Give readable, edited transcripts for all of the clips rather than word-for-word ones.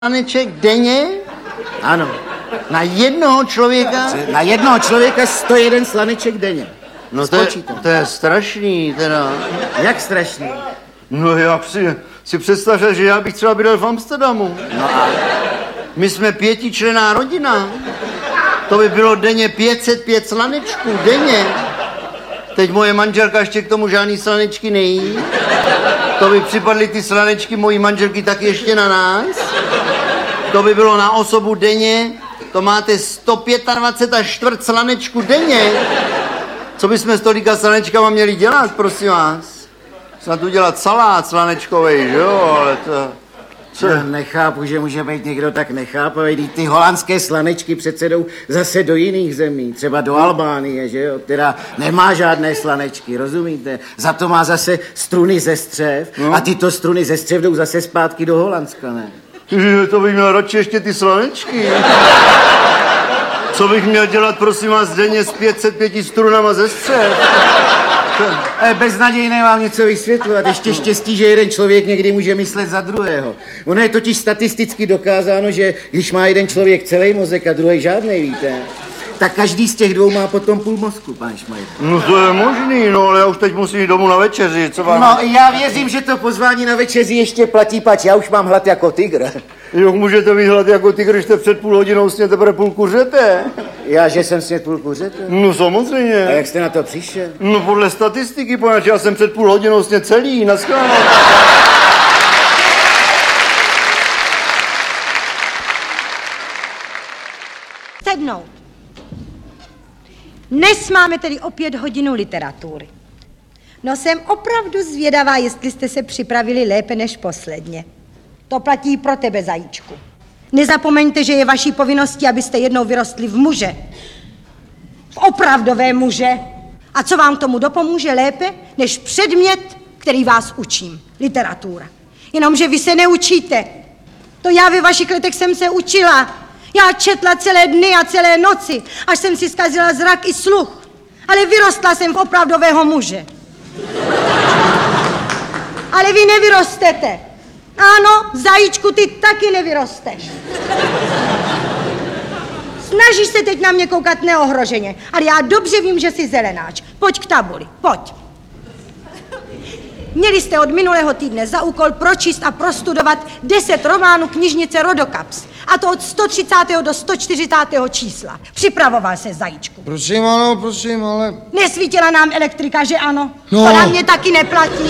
slaneček denně? Ano. Na jednoho člověka? Na jednoho člověka 101 slaneček denně. No to je strašný teda. Jak strašný? No já si představil, že já bych třeba bydlel v Amsterdamu. No a My jsme 5členná rodina. To by bylo denně 505 slanečků, denně. Teď moje manželka ještě k tomu žádný slanečky nejí. To by připadly ty slanečky mojí manželky taky ještě na nás. To by bylo na osobu denně. To máte 125 a čtvrt slanečku denně. Co bychom s tolika slanečkama měli dělat, prosím vás? Snad udělat salát slanečkovej, že jo, ale to... nechápu, že může být někdo tak nechápavý. Ty holandské slanečky přece jdou zase do jiných zemí, třeba do Albánie, že jo, která nemá žádné slanečky, rozumíte? Za to má zase struny ze střev a tyto struny ze střev jdou zase zpátky do Holandska, ne? To bych měl radši ještě ty slanečky. Co bych měl dělat, prosím vás, denně s 505 strunama ze střev? Beznadějné vám něco vysvětlovat. Ještě štěstí, že jeden člověk někdy může myslet za druhého. Ono je totiž statisticky dokázáno, že když má jeden člověk celý mozek a druhý žádnej, víte, tak každý z těch dvou má potom půl mozku, pane Šmajde. No to je možný, no ale já už teď musím jít domů na večeři, co vám... No já věřím, že to pozvání na večeři ještě platí, pač já už mám hlad jako tygr. Jo, můžete mít hlad jako tygr, když jste před půl hodinou snět teprve půl kuřete. Já, že jsem snět půl kuřete? No samozřejmě. A jak jste na to přišel? No podle statistiky, poněvadž já jsem před půl hodinou snět celý, naschledanou. Sednout. Dnes máme tedy opět hodinu literatury. No jsem opravdu zvědavá, jestli jste se připravili lépe než posledně. To platí pro tebe, zajíčku. Nezapomeňte, že je vaší povinností, abyste jednou vyrostli v muže. V opravdové muže. A co vám k tomu dopomůže lépe, než předmět, který vás učím. Literatura. Jenomže vy se neučíte. To já ve vašich letech jsem se učila. Já četla celé dny a celé noci, až jsem si zkazila zrak i sluch. Ale vyrostla jsem v opravdového muže. Ale vy nevyrostete. Ano, zajíčku, ty taky nevyrosteš. Snažíš se teď na mě koukat neohroženě, ale já dobře vím, že jsi zelenáč. Pojď k tabuli, pojď. Měli jste od minulého týdne za úkol pročíst a prostudovat 10 románů knižnice Rodokaps. A to od 130. do 140. čísla. Připravoval se, zajíčku. Prosím, ano, prosím, ale... Nesvítila nám elektrika, že ano? No. To na mě taky neplatí.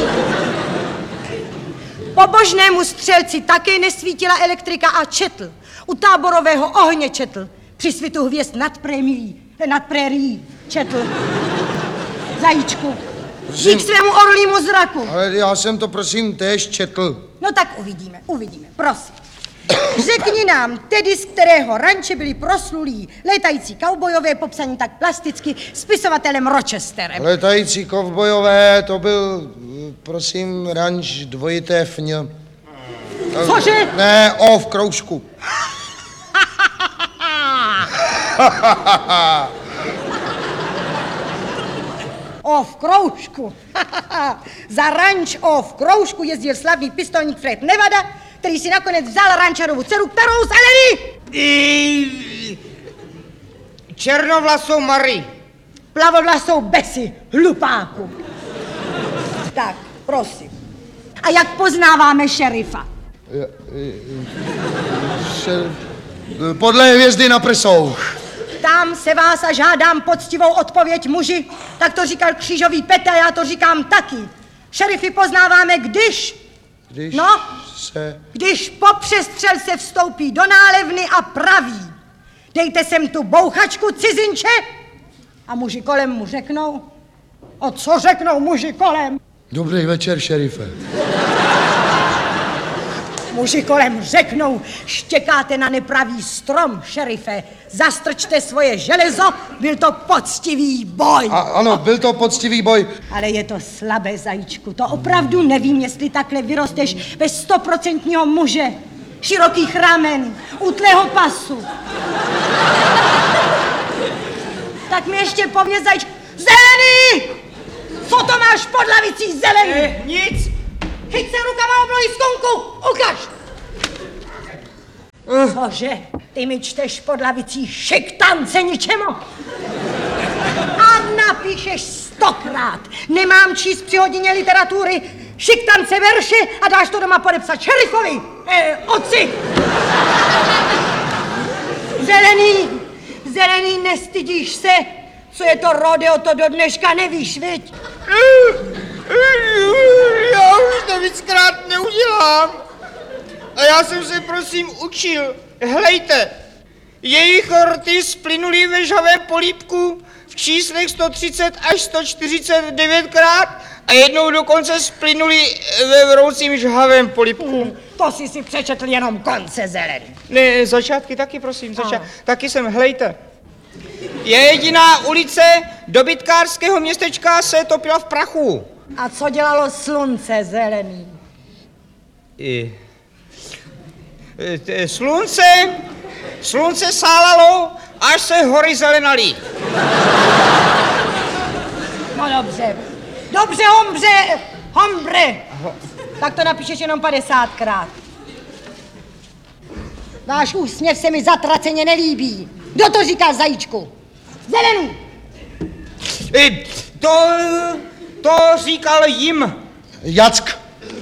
Pobožnému střelci také nesvítila elektrika a četl. U táborového ohně četl. Při svitu hvězd nad prérií četl. Zajíčku. Dík svému orlímu zraku. Ale já jsem to, prosím, též četl. No tak uvidíme, prosím. Řekni nám tedy, z kterého ranče byli proslulí létající kaubojové, popsaní tak plasticky spisovatelem Rochesterem. Letající kovbojové, to byl, prosím, ranč dvojité fň. Cože? Ne, O v kroužku. O v kroužku. Za ranč O v kroužku jezdil slavný pistolník Fred Nevada, který si nakonec vzal rančarovu dceru, kterou zalili. Černovlasou Marie. Plavovlasou Bessie, hlupáku. Tak, prosím. A jak poznáváme šerifa? Podle hvězdy na prsou. Ptám se vás a žádám poctivou odpověď, muži. Tak to říkal křížový Petr, já to říkám taky. Šerify poznáváme, když po přestřelce vstoupí do nálevny a praví: dejte sem tu bouchačku, cizinče. A muži kolem mu řeknou: o co řeknou muži kolem? Dobrý večer, šerife. Muži kolem řeknou: štěkáte na nepravý strom, šerife. Zastrčte svoje železo, byl to poctivý boj. Ano, byl to poctivý boj. Ale je to slabé, zajíčku. To opravdu nevím, jestli takhle vyrosteš ve 100% muže. Širokých ramen, útlého pasu. Tak mi ještě pověz, zajíčku. Zelený! Co to máš pod lavicí, zelený? Nic. Chyť se rukama oblohy skonku, ukaž! Cože? Ty mi čteš pod lavicí šiktance ničemu? A napíšeš 100krát. Nemám číst při hodině literatury šiktance verše a dáš to doma podepsat šerifovi. Otci! Zelený, nestydíš se? Co je to rodeo, to do dneška nevíš, viď? Já už to víckrát neudělám. A já jsem se prosím učil. Hlejte, jejich rty splynuli ve žhavém polípku v číslech 130 až 149krát a jednou dokonce splynuli ve vroucím žhavém polípku. To jsi si přečetl jenom konce, Zelený. Ne, začátky taky, prosím, taky jsem, hlejte. Je jediná ulice dobytkářského městečka se topila v prachu. A co dělalo slunce, Zelený? Slunce sálalo, až se hory zelenaly. No dobře, hombre. Tak to napíšeš jenom 50krát. Váš úsměv se mi zatraceně nelíbí. Kdo to říká, zajíčku? Zelený! To říkal jim. Jack.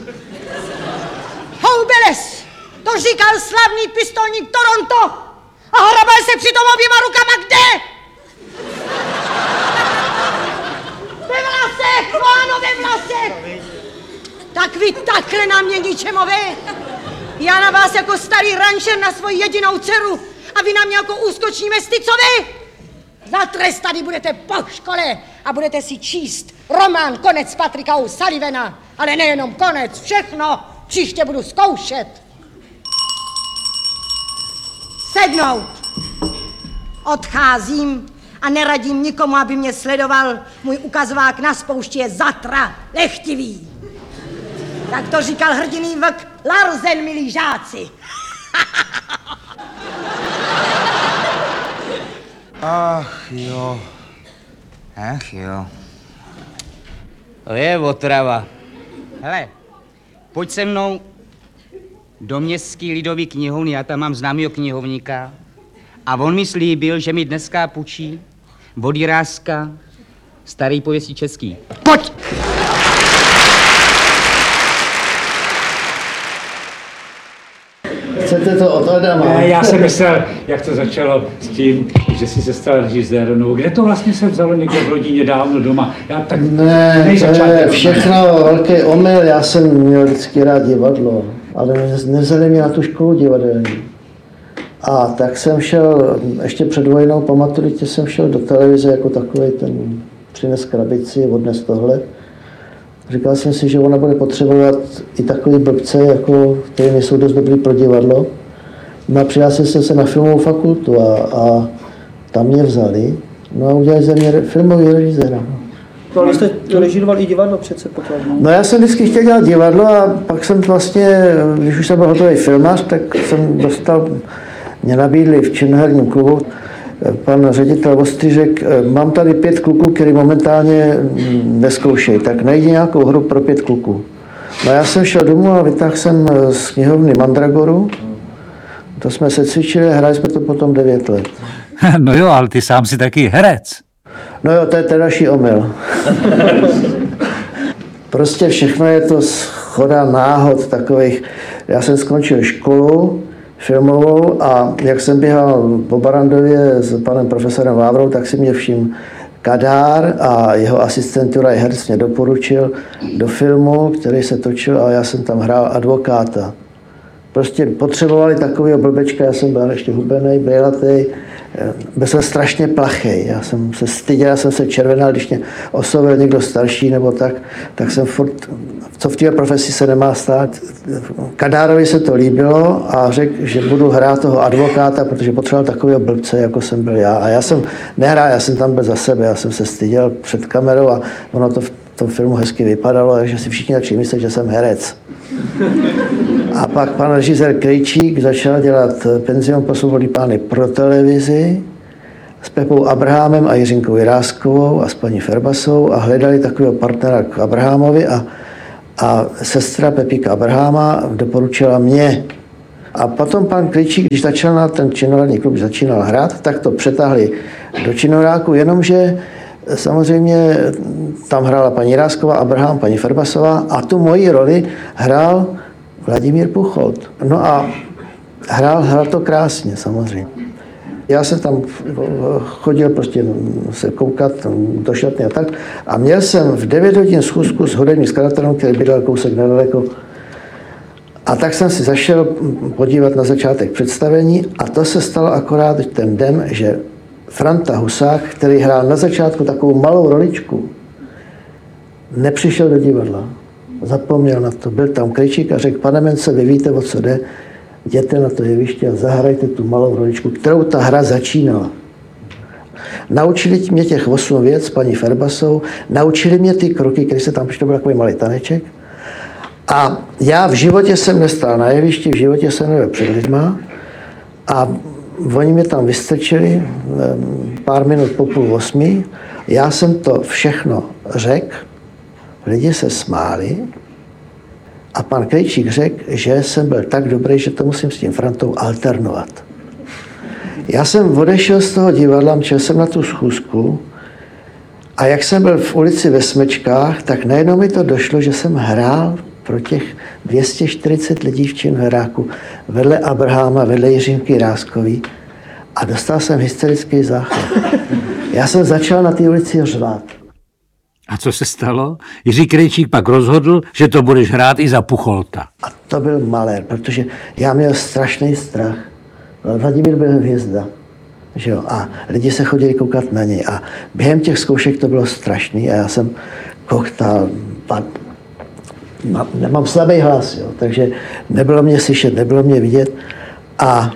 Houbeles! To říkal slavný pistolník Toronto! A hrabal se přitom oběma rukama kde? Ve vlasech, páno, ve vlasech! Tak vy takhle na mě ničemové? Já na vás jako starý rančer na svoji jedinou dceru a vy na mě jako úskoční mesticovi? Zatrestaný budete po škole a budete si číst román Konec Patrika O'Sullivana. Ale nejenom konec, všechno. Příště budu zkoušet. Sednout. Odcházím a neradím nikomu, aby mě sledoval. Můj ukazovák na spoušti je zatra lechtivý. Tak to říkal hrdiný vlk Larsen, milí žáci. Ach jo. To je otrava. Hele, pojď se mnou do městský lidový knihovny, já tam mám známýho knihovníka. A on mi slíbil, že mi dneska půjčí od Jiráska starý pověstí český. Pojď! Chcete to od Adama? Já jsem myslel, jak to začalo s tím, že jsi se stal režisérem. Kde to vlastně se vzalo někde v rodině dávno doma? Já tak Ne, to je všechno velký omyl. Já jsem měl vždycky rád divadlo, ale nevzali mě na tu školu divadelní. A tak jsem šel, ještě před vojnou po maturitě jsem šel do televize jako takový ten přines krabici, odnes tohle. Říkal jsem si, že ona bude potřebovat i takový blbce, jako, který nejsou dost dobrý pro divadlo. No a přihlásil jsem se na filmovou fakultu a tam mě vzali. No a udělali ze mě filmový režiséra. No, ale jste režíroval i divadlo přece potom. No já jsem vždycky chtěl dělat divadlo a pak jsem vlastně, když už jsem byl hotový filmař, tak jsem dostal, mě nabídli v činoherním klubu pan ředitel Ostřížek, mám tady 5 kluků, který momentálně neskoušejí, tak najdi nějakou hru pro 5 kluků. No já jsem šel domů a vytáhl jsem z knihovny Mandragoru, to jsme se cvičili, hráli jsme to potom 9 let. No jo, ale ty sám si taky herec. No jo, to je ten další omyl. Prostě všechno je to shoda náhod takových. Já jsem skončil školu filmovou a jak jsem běhal po Barandově s panem profesorem Vávrou, tak si mě všiml Kadár a jeho asistent Juraj Herc mě doporučil do filmu, který se točil a já jsem tam hrál advokáta. Prostě potřebovali takového blbečka, já jsem byl ještě hubenej, bejlatej, byl jsem strašně plachej, já jsem se styděl, já jsem se červenal, když mě oslovil někdo starší nebo tak jsem furt, co v té profesi se nemá stát. Kadárovi se to líbilo a řekl, že budu hrát toho advokáta, protože potřeboval takového blbce, jako jsem byl já. A já jsem nehrál, já jsem tam byl za sebe, já jsem se styděl před kamerou a ono to v tom filmu hezky vypadalo, takže si všichni začali myslet, že jsem herec. A pak pan režisér Krejčík začal dělat Penzion pro svobodný pány pro televizi s Pepou Abrahamem a Jiřinkou Jiráskovou a s paní Ferbasovou a hledali takového partnera k Abrahamovi a sestra Pepíka Abrahama doporučila mě. A potom pan Krejčík, když začal na ten činohradní klub začínal hrát, tak to přetáhli do činohráku, jenomže samozřejmě tam hrála paní Rásková, Abraham, paní Ferbasová a tu moji roli hrál Vladimír Pucholt. No a hrál to krásně samozřejmě. Já jsem tam chodil prostě se koukat do šatny a tak a měl jsem v 9 hodin schůzku s hudebním skladatelem, který bydlel kousek nedaleko. A tak jsem si zašel podívat na začátek představení a to se stalo akorát ten den, že Franta Husák, který hrál na začátku takovou malou roličku, nepřišel do divadla. Zapomněl na to. Byl tam Krejčík a řekl, pane Mence, vy víte, o co jde, jděte na to jeviště a zahrajte tu malou roličku, kterou ta hra začínala. Naučili mě těch 8 věc s paní Ferbasou, naučili mě ty kroky, které se tam přišlo, byl takový malý taneček. A já v životě jsem nestál na jevišti, v životě jsem nebyl před lidma a oni mě tam vystrčili pár minut po 7:30. Já jsem to všechno řekl, lidi se smáli a pan Krejčík řekl, že jsem byl tak dobrý, že to musím s tím Frantou alternovat. Já jsem odešel z toho divadla, šel jsem na tu schůzku a jak jsem byl v ulici ve Smečkách, tak najednou mi to došlo, že jsem hrál pro těch 240 lidí v činohráku vedle Abrahama, vedle Jiřinky Ráskový a dostal jsem hysterický záchvat. Já jsem začal na té ulici řvát. A co se stalo? Jiří Krejčík pak rozhodl, že to budeš hrát i za Pucholta. A to byl malér, protože já měl strašný strach. Vladimír byl hvězda, že jo? A lidi se chodili koukat na něj. A během těch zkoušek to bylo strašný a já jsem koktal, nemám slabý hlas, jo? Takže nebylo mě slyšet, nebylo mě vidět a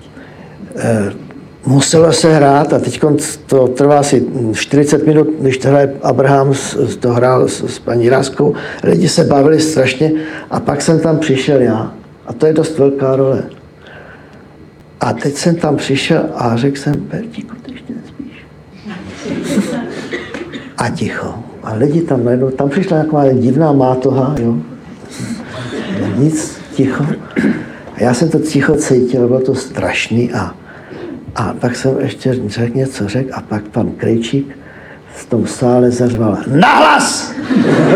muselo se hrát a teď to trvá asi 40 minut, když to hraje Abraham, to hrál s paní Ráskou, lidi se bavili strašně a pak jsem tam přišel já a to je dost velká role. A teď jsem tam přišel a řekl jsem, Bertíku, ty ještě nespíš. A ticho. A lidi tam najednou, tam přišla taková divná mátoha, jo. Nic, ticho. A já jsem to ticho cítil, bylo to strašný a pak jsem ještě řekl něco, a pak pan Krejčík v tom sále zařval nahlas!